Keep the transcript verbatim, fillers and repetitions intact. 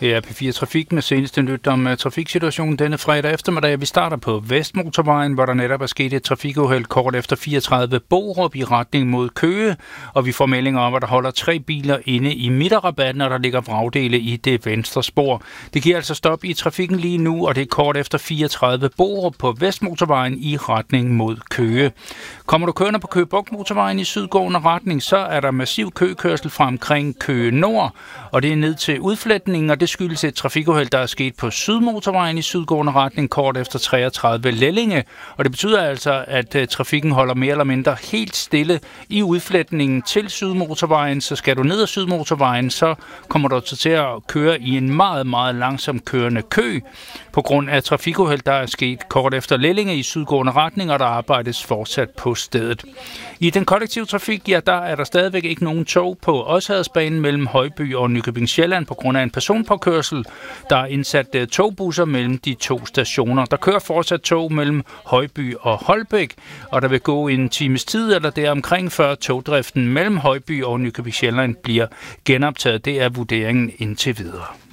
Her er P fire Trafik med seneste nyt om uh, trafiksituationen denne fredag eftermiddag. Vi starter på Vestmotorvejen, hvor der netop er sket et trafikuheld kort efter fireogtredive Borup i retning mod Køge. Og vi får meldinger om, at der holder tre biler inde i midterrabatten, og der ligger vragdele i det venstre spor. Det giver altså stop i trafikken lige nu, og det er kort efter fireogtredive Borup på Vestmotorvejen i retning mod Køge. Kommer du kørende på Køge Bugt Motorvejen i sydgående retning, så er der massiv køkørsel fra omkring Køge Nord, og det er ned til udfletningen, og det skyldes et trafikuheld, der er sket på Sydmotorvejen i sydgående retning kort efter treogtredive Lellinge. Og det betyder altså, at uh, trafikken holder mere eller mindre helt stille i udfletningen til Sydmotorvejen. Så skal du ned ad Sydmotorvejen, så kommer du til at køre i en meget, meget langsom kørende kø på grund af trafikuheld, der er sket kort efter Lellinge i sydgående retning, og der arbejdes fortsat på stedet. I den kollektive trafik, ja, der er der stadigvæk ikke nogen tog på Odsherredsbanen mellem Højby og Nykøbing Sjælland på grund af en personpåkørsel. Der er indsat uh, togbusser mellem de to stationer. Der kører fortsat tog mellem Højby og Holbæk, og der vil gå en times tid, eller der omkring før togdriften mellem Højby og Nykøbing Sjælland bliver genoptaget. Det er vurderingen indtil videre.